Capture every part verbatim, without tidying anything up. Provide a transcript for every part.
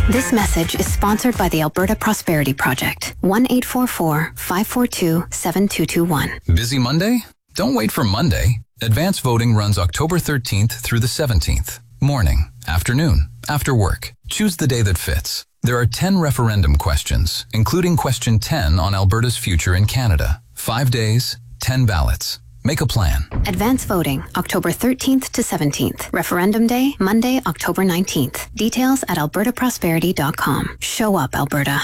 This message is sponsored by the Alberta Prosperity Project. one eight four four, five four two, seven two two one. Busy Monday? Don't wait for Monday. Advance voting runs October thirteenth through the seventeenth. Morning, afternoon, after work. Choose the day that fits. There are ten referendum questions, including question ten on Alberta's future in Canada. Five days, ten ballots. Make a plan. Advance voting, October thirteenth to seventeenth. Referendum Day, Monday, October nineteenth. Details at alberta prosperity dot com. Show up, Alberta.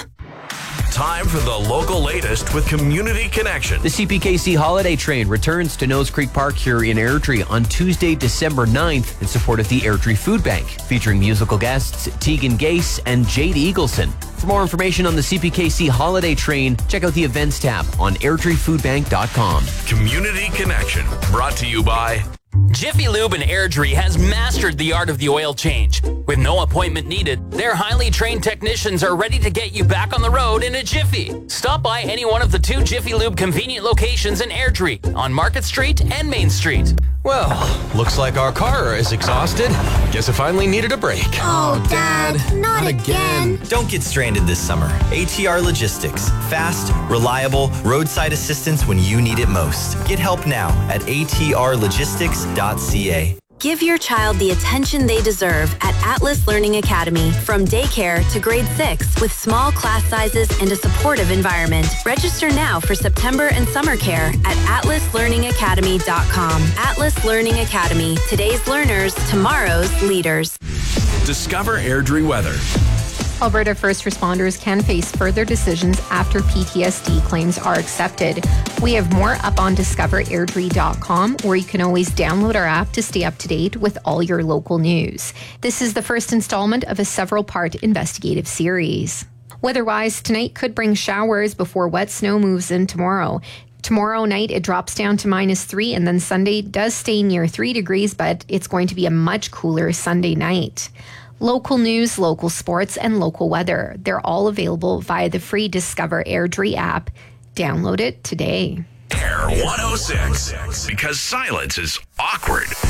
Time for the local latest with Community Connection. The C P K C Holiday Train returns to Nose Creek Park here in Airdrie on Tuesday, December ninth in support of the Airdrie Food Bank, featuring musical guests Tegan Gase and Jade Eagleson. For more information on the C P K C Holiday Train, check out the events tab on airdrie food bank dot com. Community Connection, brought to you by Jiffy Lube in Airdrie has mastered the art of the oil change. With no appointment needed, their highly trained technicians are ready to get you back on the road in a jiffy. Stop by any one of the two Jiffy Lube convenient locations in Airdrie on Market Street and Main Street. Well, looks like our car is exhausted. Guess it finally needed a break. Oh, Dad, not, not again. again. Don't get stranded this summer. A T R Logistics. Fast, reliable, roadside assistance when you need it most. Get help now at a t r logistics dot c a. Give your child the attention they deserve at Atlas Learning Academy. From daycare to grade six with small class sizes and a supportive environment. Register now for September and summer care at atlas learning academy dot com. Atlas Learning Academy. Today's learners, tomorrow's leaders. Discover Airdrie weather. Alberta first responders can face further decisions after P T S D claims are accepted. We have more up on discover airdrie dot com, where you can always download our app to stay up to date with all your local news. This is the first installment of a several-part investigative series. Weather-wise, tonight could bring showers before wet snow moves in tomorrow. Tomorrow night, it drops down to minus three, and then Sunday does stay near three degrees, but it's going to be a much cooler Sunday night. Local news, local sports, and local weather. They're all available via the free Discover Airdrie app. Download it today. Air one oh six. Because silence is awkward.